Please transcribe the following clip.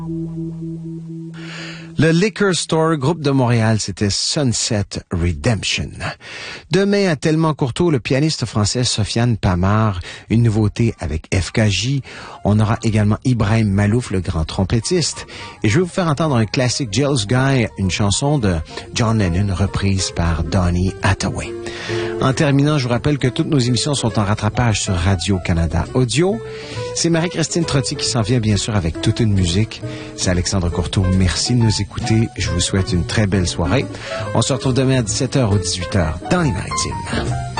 Le Liquor Store, groupe de Montréal, c'était Sunset Redemption. Demain, à Tellement Courteau, le pianiste français Sofiane Pamar, une nouveauté avec FKJ. On aura également Ibrahim Malouf, le grand trompettiste. Et je vais vous faire entendre un classique Jealous Guy, une chanson de John Lennon reprise par Donny Hathaway. En terminant, je vous rappelle que toutes nos émissions sont en rattrapage sur Radio-Canada Audio. C'est Marie-Christine Trottier qui s'en vient, bien sûr, avec toute une musique. C'est Alexandre Courteau. Merci de nous écouter. Je vous souhaite une très belle soirée. On se retrouve demain à 17h ou 18h dans les Maritimes.